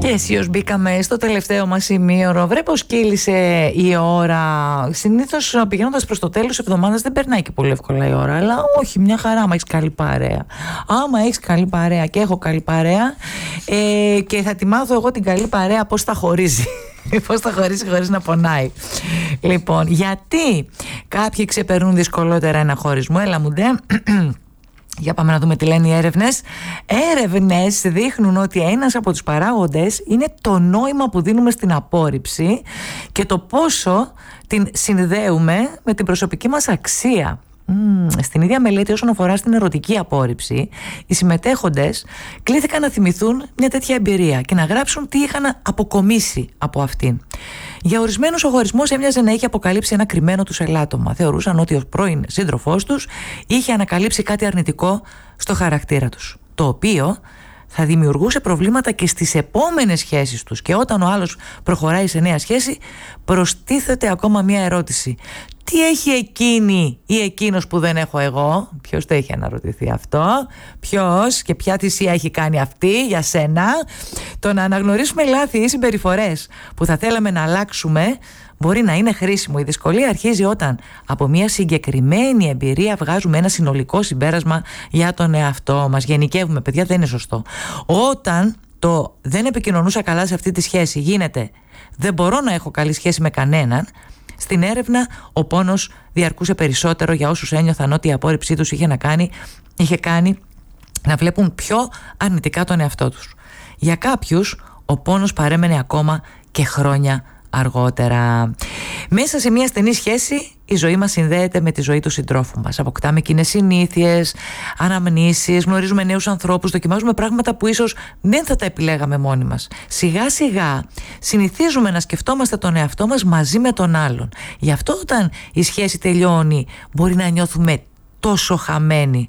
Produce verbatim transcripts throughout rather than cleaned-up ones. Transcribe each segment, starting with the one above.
Και αισίως μπήκαμε στο τελευταίο μας ημίωρο. Βρε πως κύλησε η ώρα. Συνήθως πηγαίνοντας προς το τέλος της εβδομάδας δεν περνάει και πολύ εύκολα η ώρα. Αλλά όχι, μια χαρά άμα έχεις καλή παρέα. Άμα έχεις καλή παρέα και έχω καλή παρέα, ε, και θα τη μάθω εγώ την καλή παρέα πώς θα χωρίζει. Πώς θα χωρίσει χωρίς να πονάει. Λοιπόν, γιατί κάποιοι ξεπερνούν δυσκολότερα ένα χωρισμό? Έλα μου ντε. Για πάμε να δούμε τι λένε οι έρευνες. Έρευνες δείχνουν ότι ένας από τους παράγοντες είναι το νόημα που δίνουμε στην απόρριψη και το πόσο την συνδέουμε με την προσωπική μας αξία. Mm, στην ίδια μελέτη όσον αφορά στην ερωτική απόρριψη, οι συμμετέχοντες κλήθηκαν να θυμηθούν μια τέτοια εμπειρία και να γράψουν τι είχαν αποκομίσει από αυτήν. Για ορισμένους ο χωρισμός έμοιαζε να είχε αποκαλύψει ένα κρυμμένο τους ελάττωμα. Θεωρούσαν ότι ο πρώην σύντροφός τους είχε ανακαλύψει κάτι αρνητικό στο χαρακτήρα τους, το οποίο θα δημιουργούσε προβλήματα και στις επόμενες σχέσεις τους. Και όταν ο άλλος προχωράει σε νέα σχέση, προστίθεται ακόμα μια ερώτηση. Τι έχει εκείνη ή εκείνος που δεν έχω εγώ? Ποιος το έχει αναρωτηθεί αυτό? Ποιος και ποια θυσία έχει κάνει αυτή για σένα? Το να αναγνωρίσουμε λάθη ή συμπεριφορές που θα θέλαμε να αλλάξουμε μπορεί να είναι χρήσιμο. Η δυσκολία αρχίζει όταν από μια συγκεκριμένη εμπειρία βγάζουμε ένα συνολικό συμπέρασμα για τον εαυτό μας. Γενικεύουμε, παιδιά, δεν είναι σωστό. Όταν το δεν επικοινωνούσα καλά σε αυτή τη σχέση γίνεται δεν μπορώ να έχω καλή σχέση με κανέναν, στην έρευνα ο πόνος διαρκούσε περισσότερο για όσους ένιωθαν ότι η απόρριψή τους είχε, να κάνει, είχε κάνει να βλέπουν πιο αρνητικά τον εαυτό τους. Για κάποιους ο πόνος παρέμενε ακόμα και χρόνια αργότερα. Μέσα σε μια στενή σχέση η ζωή μας συνδέεται με τη ζωή του συντρόφου μας. Αποκτάμε κοινές συνήθειες, αναμνήσεις, γνωρίζουμε νέους ανθρώπους, δοκιμάζουμε πράγματα που ίσως δεν θα τα επιλέγαμε μόνοι μας. Σιγά σιγά συνηθίζουμε να σκεφτόμαστε τον εαυτό μας μαζί με τον άλλον. Γι' αυτό όταν η σχέση τελειώνει μπορεί να νιώθουμε τόσο χαμένοι.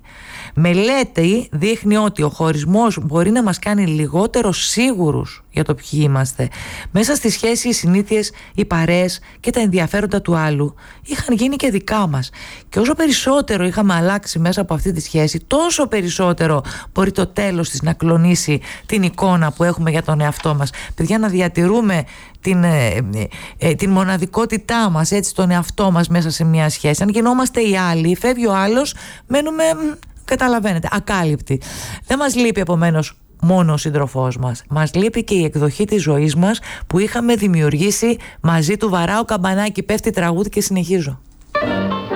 Μελέτη δείχνει ότι ο χωρισμός μπορεί να μας κάνει λιγότερο σίγουρους για το ποιοι είμαστε. Μέσα στη σχέση οι συνήθειες, οι παρέες και τα ενδιαφέροντα του άλλου είχαν γίνει και δικά μας. Και όσο περισσότερο είχαμε αλλάξει μέσα από αυτή τη σχέση, τόσο περισσότερο μπορεί το τέλος της να κλονίσει την εικόνα που έχουμε για τον εαυτό μας. Παιδιά, να διατηρούμε την, ε, ε, την μοναδικότητά μας, έτσι, τον εαυτό μας μέσα σε μια σχέση. Αν γινόμαστε οι άλλοι, φεύγει ο άλλος, μένουμε, καταλαβαίνετε, ακάλυπτοι. Δεν μας λείπει επομένως μόνο ο σύντροφός μας. Μας λείπει και η εκδοχή της ζωής μας που είχαμε δημιουργήσει μαζί του. Βαράω καμπανάκι, πέφτει τραγούδι και συνεχίζω.